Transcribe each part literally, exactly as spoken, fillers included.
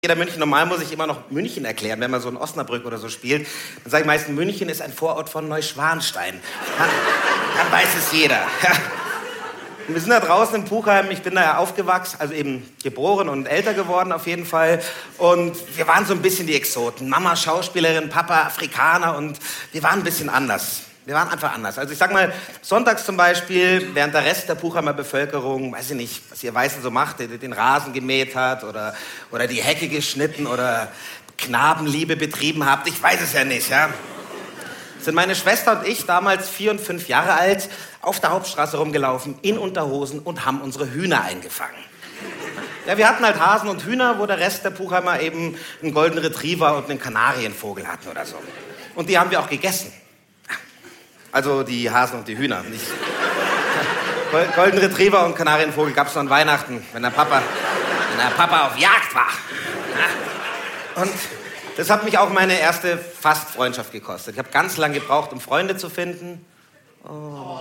Jeder München, normal muss ich immer noch München erklären, wenn man so in Osnabrück oder so spielt. Dann sage ich meistens, München ist ein Vorort von Neuschwanstein. Dann, dann weiß es jeder. Ja. Und wir sind da draußen im Puchheim, ich bin da ja aufgewachsen, also eben geboren und älter geworden auf jeden Fall. Und wir waren so ein bisschen die Exoten. Mama Schauspielerin, Papa Afrikaner und wir waren ein bisschen anders. Wir waren einfach anders. Also ich sag mal, sonntags zum Beispiel, während der Rest der Puchheimer Bevölkerung, weiß ich nicht, was ihr Weißen so macht, den Rasen gemäht hat oder, oder die Hecke geschnitten oder Knabenliebe betrieben habt, ich weiß es ja nicht, ja. Sind meine Schwester und ich, damals vier und fünf Jahre alt, auf der Hauptstraße rumgelaufen, in Unterhosen und haben unsere Hühner eingefangen. Ja, wir hatten halt Hasen und Hühner, wo der Rest der Puchheimer eben einen Golden Retriever und einen Kanarienvogel hatten oder so. Und die haben wir auch gegessen. Also die Hasen und die Hühner, nicht. Golden Retriever und Kanarienvogel gab's noch an Weihnachten, wenn der Papa, wenn der Papa auf Jagd war. Und das hat mich auch meine erste Fast-Freundschaft gekostet. Ich habe ganz lange gebraucht, um Freunde zu finden. Oh.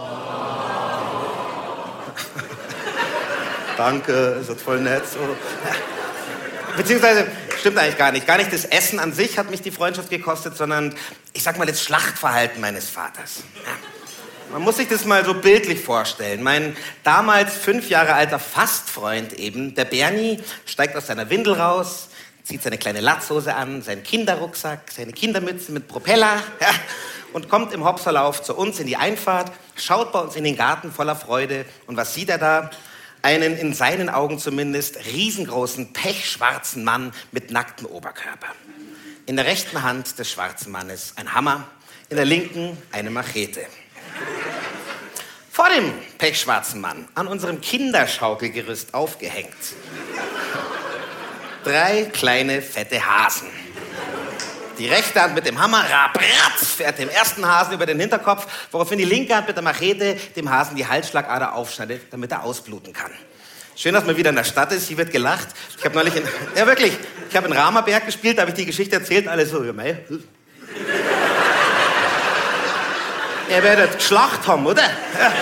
Danke, ist das voll nett. So. Beziehungsweise, stimmt eigentlich gar nicht. Gar nicht das Essen an sich hat mich die Freundschaft gekostet, sondern, ich sag mal, das Schlachtverhalten meines Vaters. Ja. Man muss sich das mal so bildlich vorstellen. Mein damals fünf Jahre alter Fastfreund eben, der Bernie, steigt aus seiner Windel raus, zieht seine kleine Latzhose an, seinen Kinderrucksack, seine Kindermütze mit Propeller, ja, und kommt im Hopserlauf zu uns in die Einfahrt, schaut bei uns in den Garten voller Freude. Und was sieht er da? Einen, in seinen Augen zumindest, riesengroßen, pechschwarzen Mann mit nacktem Oberkörper. In der rechten Hand des schwarzen Mannes ein Hammer, in der linken eine Machete. Vor dem pechschwarzen Mann, an unserem Kinderschaukelgerüst aufgehängt, drei kleine, fette Hasen. Die rechte Hand mit dem Hammer, rabratz, fährt dem ersten Hasen über den Hinterkopf, woraufhin die linke Hand mit der Machete dem Hasen die Halsschlagader aufschneidet, damit er ausbluten kann. Schön, dass man wieder in der Stadt ist, hier wird gelacht. Ich habe neulich, in, ja wirklich, ich habe in Ramerberg gespielt, da habe ich die Geschichte erzählt, alle so, ja mei. Ihr werdet geschlacht haben, oder? Ja.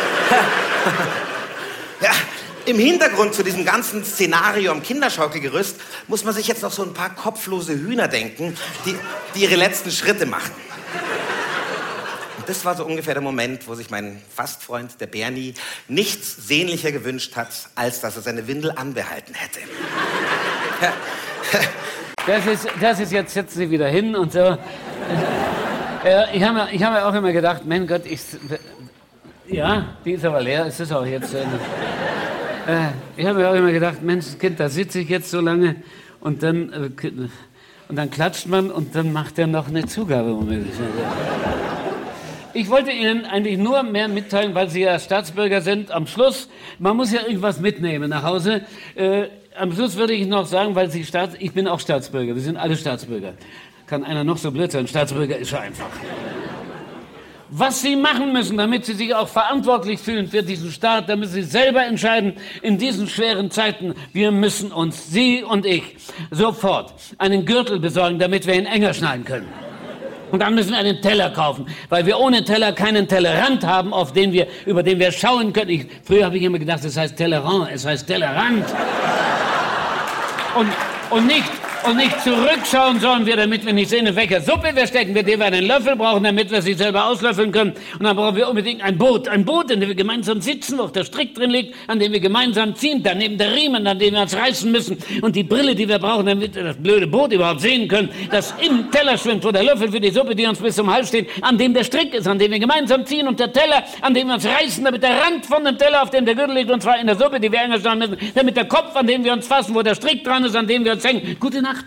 Ja. Im Hintergrund zu diesem ganzen Szenario am Kinderschaukelgerüst muss man sich jetzt noch so ein paar kopflose Hühner denken, die, die ihre letzten Schritte machen. Und das war so ungefähr der Moment, wo sich mein Fastfreund, der Bernie, nichts sehnlicher gewünscht hat, als dass er seine Windel anbehalten hätte. Das ist, das ist jetzt, setzen Sie wieder hin und so. Äh, ich habe mir, ich hab mir auch immer gedacht, mein Gott, ich... Ja, die ist aber leer, es ist auch jetzt... Äh, Ich habe mir auch immer gedacht, Mensch, Kind, da sitze ich jetzt so lange und dann, äh, und dann klatscht man und dann macht er noch eine Zugabe. Ich wollte Ihnen eigentlich nur mehr mitteilen, weil Sie ja Staatsbürger sind. Am Schluss, man muss ja irgendwas mitnehmen nach Hause. Äh, am Schluss würde ich noch sagen, weil Sie Staats... Ich bin auch Staatsbürger, wir sind alle Staatsbürger. Kann einer noch so blöd sein, Staatsbürger ist ja einfach. Was Sie machen müssen, damit Sie sich auch verantwortlich fühlen für diesen Staat, damit Sie selber entscheiden in diesen schweren Zeiten. Wir müssen uns, Sie und ich, sofort einen Gürtel besorgen, damit wir ihn enger schneiden können. Und dann müssen wir einen Teller kaufen, weil wir ohne Teller keinen Tellerrand haben, auf den wir, über den wir schauen können. Ich, früher habe ich immer gedacht, es heißt Tellerrand, es heißt Tellerrand. Und, und nicht... Und nicht zurückschauen sollen wir, damit wir nicht sehen, in welcher Suppe wir stecken, mit der wir einen Löffel brauchen, damit wir sie selber auslöffeln können. Und dann brauchen wir unbedingt ein Boot. Ein Boot, in dem wir gemeinsam sitzen, wo der Strick drin liegt, an dem wir gemeinsam ziehen. Daneben der Riemen, an dem wir uns reißen müssen. Und die Brille, die wir brauchen, damit wir das blöde Boot überhaupt sehen können, das im Teller schwimmt, wo der Löffel für die Suppe, die uns bis zum Hals steht, an dem der Strick ist, an dem wir gemeinsam ziehen. Und der Teller, an dem wir uns reißen, damit der Rand von dem Teller, auf dem der Gürtel liegt, und zwar in der Suppe, die wir enger schneiden müssen, damit der Kopf, an dem wir uns fassen, wo der Strick dran ist, an dem wir uns hängen. Gute Nacht.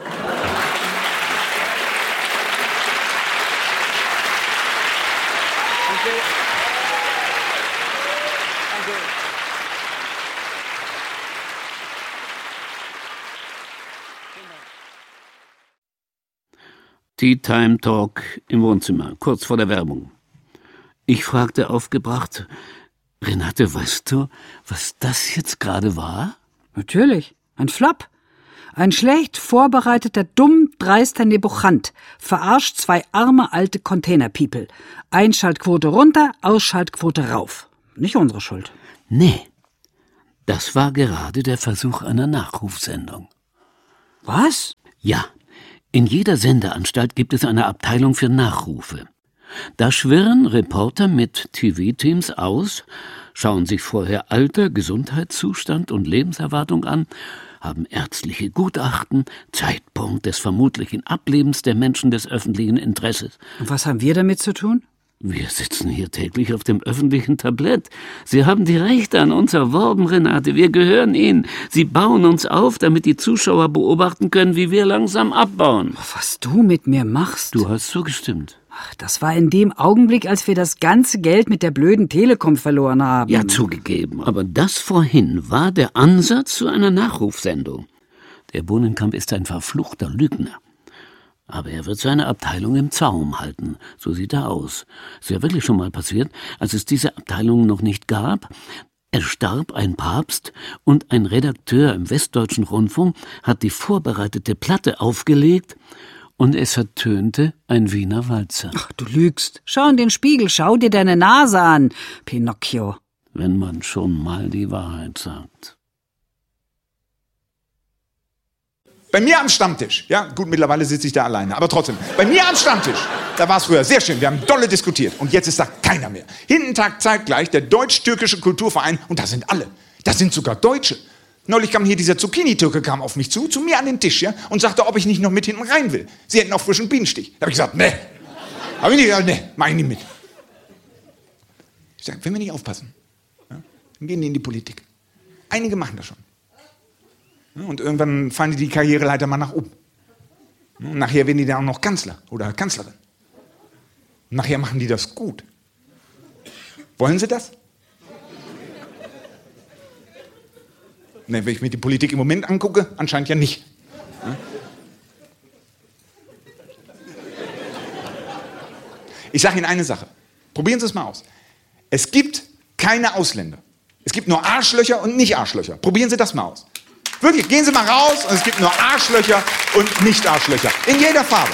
Tea Time Talk im Wohnzimmer, kurz vor der Werbung. Ich fragte aufgebracht, Renate, weißt du, was das jetzt gerade war? Natürlich, ein Flop. Ein schlecht vorbereiteter, dumm, dreister Nebuchant verarscht zwei arme alte Container-People. Einschaltquote runter, Ausschaltquote rauf. Nicht unsere Schuld. Nee, das war gerade der Versuch einer Nachrufsendung. Was? Ja, in jeder Sendeanstalt gibt es eine Abteilung für Nachrufe. Da schwirren Reporter mit T V-Teams aus, schauen sich vorher Alter, Gesundheitszustand und Lebenserwartung an, haben ärztliche Gutachten, Zeitpunkt des vermutlichen Ablebens der Menschen des öffentlichen Interesses. Und was haben wir damit zu tun? Wir sitzen hier täglich auf dem öffentlichen Tablett. Sie haben die Rechte an uns erworben, Renate. Wir gehören Ihnen. Sie bauen uns auf, damit die Zuschauer beobachten können, wie wir langsam abbauen. Was du mit mir machst? Du hast zugestimmt. Ach, das war in dem Augenblick, als wir das ganze Geld mit der blöden Telekom verloren haben. Ja, zugegeben. Aber das vorhin war der Ansatz zu einer Nachrufsendung. Der Bohnenkamp ist ein verfluchter Lügner. Aber er wird seine Abteilung im Zaum halten. So sieht er aus. Ist ja wirklich schon mal passiert, als es diese Abteilung noch nicht gab. Es starb ein Papst und ein Redakteur im Westdeutschen Rundfunk hat die vorbereitete Platte aufgelegt und es ertönte ein Wiener Walzer. Ach, du lügst. Schau in den Spiegel, schau dir deine Nase an, Pinocchio. Wenn man schon mal die Wahrheit sagt. Bei mir am Stammtisch, ja, gut, mittlerweile sitze ich da alleine, aber trotzdem, bei mir am Stammtisch, da war es früher sehr schön, wir haben dolle diskutiert und jetzt ist da keiner mehr. Hinten tagt zeitgleich der Deutsch-Türkische Kulturverein und da sind alle, da sind sogar Deutsche. Neulich kam hier dieser Zucchini-Türke, kam auf mich zu, zu mir an den Tisch, ja, und sagte, ob ich nicht noch mit hinten rein will. Sie hätten auch frischen Bienenstich. Da habe ich gesagt, ne, habe ich nicht gesagt, ne, mach ich nicht mit. Ich sage, wenn wir nicht aufpassen, ja, dann gehen die in die Politik. Einige machen das schon. Und irgendwann fallen die die Karriereleiter mal nach oben. Und nachher werden die dann auch noch Kanzler oder Kanzlerin. Und nachher machen die das gut. Wollen sie das? Ne, wenn ich mir die Politik im Moment angucke, anscheinend ja nicht. Ich sage Ihnen eine Sache. Probieren Sie es mal aus. Es gibt keine Ausländer. Es gibt nur Arschlöcher und Nicht-Arschlöcher. Probieren Sie das mal aus. Wirklich, gehen Sie mal raus und es gibt nur Arschlöcher und Nicht-Arschlöcher. In jeder Farbe.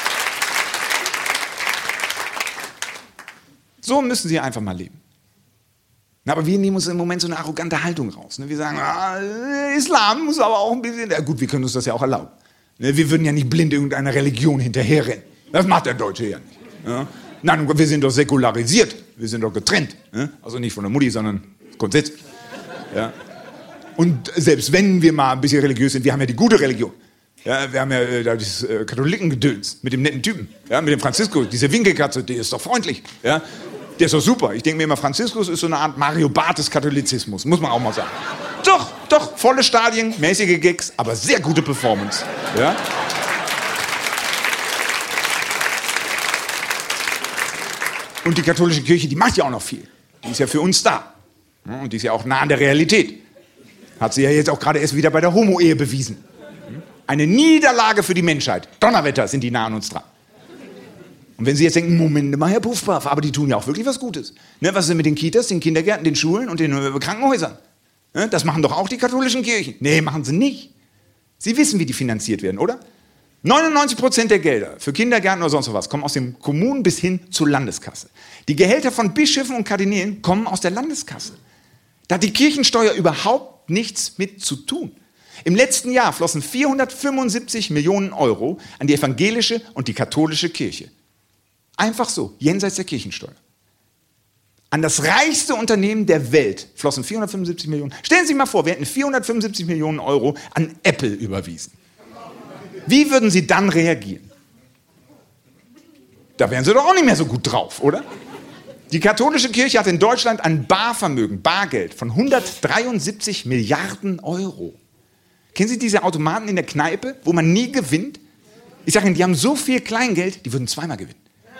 So müssen Sie einfach mal leben. Na, aber wir nehmen uns im Moment so eine arrogante Haltung raus. Ne? Wir sagen, ah, Islam muss aber auch ein bisschen... Ja gut, wir können uns das ja auch erlauben. Ne? Wir würden ja nicht blind irgendeiner Religion hinterherrennen. Das macht der Deutsche ja nicht. Ja? Nein, wir sind doch säkularisiert. Wir sind doch getrennt. Ne? Also nicht von der Mutti, sondern grundsätzlich. Ja? Und selbst wenn wir mal ein bisschen religiös sind, wir haben ja die gute Religion. Ja, wir haben ja äh, das äh, Katholikengedöns mit dem netten Typen, ja, mit dem Franziskus. Diese Winkelkatze, die ist doch freundlich. Ja? Der ist doch super. Ich denke mir immer, Franziskus ist so eine Art Mario Barth des Katholizismus, muss man auch mal sagen. Doch, doch, volle Stadien, mäßige Gags, aber sehr gute Performance. Ja? Und die katholische Kirche, die macht ja auch noch viel. Die ist ja für uns da. Ja, und die ist ja auch nah an der Realität. Hat sie ja jetzt auch gerade erst wieder bei der Homo-Ehe bewiesen. Eine Niederlage für die Menschheit. Donnerwetter sind die nah an uns dran. Und wenn Sie jetzt denken, Moment mal, Herr Puffpaff, aber die tun ja auch wirklich was Gutes. Ne, was ist denn mit den Kitas, den Kindergärten, den Schulen und den äh, Krankenhäusern? Ne, das machen doch auch die katholischen Kirchen. Nee, machen sie nicht. Sie wissen, wie die finanziert werden, oder? neunundneunzig Prozent der Gelder für Kindergärten oder sonst was kommen aus den Kommunen bis hin zur Landeskasse. Die Gehälter von Bischöfen und Kardinälen kommen aus der Landeskasse. Da hat die Kirchensteuer überhaupt nichts mit zu tun. Im letzten Jahr flossen vierhundertfünfundsiebzig Millionen Euro an die evangelische und die katholische Kirche. Einfach so, jenseits der Kirchensteuer. An das reichste Unternehmen der Welt flossen vierhundertfünfundsiebzig Millionen. Stellen Sie sich mal vor, wir hätten vierhundertfünfundsiebzig Millionen Euro an Apple überwiesen. Wie würden Sie dann reagieren? Da wären Sie doch auch nicht mehr so gut drauf, oder? Die katholische Kirche hat in Deutschland ein Barvermögen, Bargeld von hundertdreiundsiebzig Milliarden Euro. Kennen Sie diese Automaten in der Kneipe, wo man nie gewinnt? Ich sage Ihnen, die haben so viel Kleingeld, die würden zweimal gewinnen.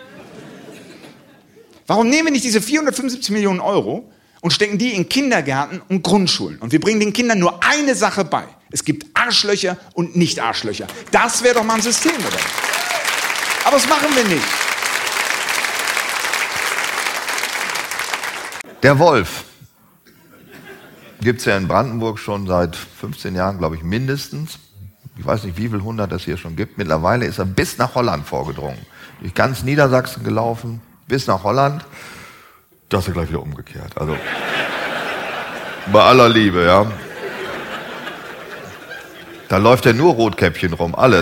Warum nehmen wir nicht diese vierhundertfünfundsiebzig Millionen Euro und stecken die in Kindergärten und Grundschulen? Und wir bringen den Kindern nur eine Sache bei. Es gibt Arschlöcher und Nicht-Arschlöcher. Das wäre doch mal ein System, oder? Aber das machen wir nicht. Der Wolf gibt es ja in Brandenburg schon seit fünfzehn Jahren, glaube ich, mindestens. Ich weiß nicht, wie viel hundert es hier schon gibt. Mittlerweile ist er bis nach Holland vorgedrungen. Durch ganz Niedersachsen gelaufen, bis nach Holland. Das ist gleich wieder umgekehrt. Also bei aller Liebe, ja. Da läuft ja nur Rotkäppchen rum, alles.